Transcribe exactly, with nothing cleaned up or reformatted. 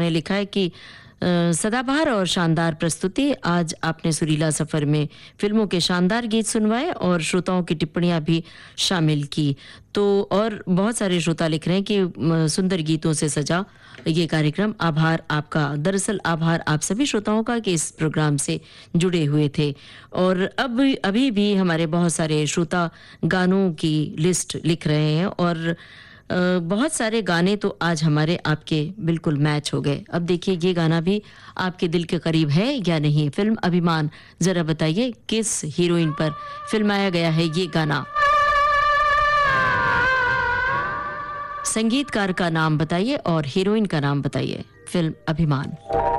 ने लिखा है कि सदाबहार और शानदार प्रस्तुति। आज आपने सुरीला सफर में फिल्मों के शानदार गीत सुनवाए और श्रोताओं की टिप्पणियां भी शामिल की। तो और बहुत सारे श्रोता लिख रहे हैं कि सुंदर गीतों से सजा ये कार्यक्रम। आभार आपका। दरअसल आभार आप सभी श्रोताओं का कि इस प्रोग्राम से जुड़े हुए थे। और अब अभी भी हमारे बहुत सारे श्रोता गानों की लिस्ट लिख रहे हैं और बहुत सारे गाने तो आज हमारे आपके बिल्कुल मैच हो गए। अब देखिए ये गाना भी आपके दिल के करीब है या नहीं। फिल्म अभिमान, जरा बताइए किस हीरोइन पर फिल्माया गया है ये गाना। संगीतकार का नाम बताइए और हीरोइन का नाम बताइए। फिल्म अभिमान।